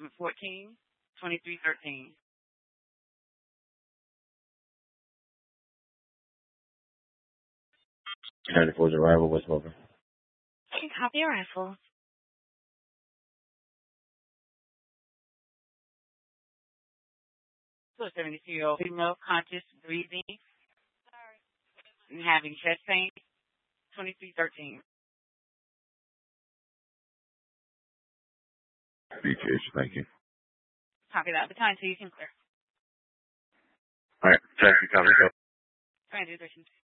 714-2313. United Force arrival, what's over? Copy arrival. So 72-year-old female, conscious, breathing, and having chest pain, 2313. Appreciation, thank you. Copy that. The time so you can clear. All right, copy. Transit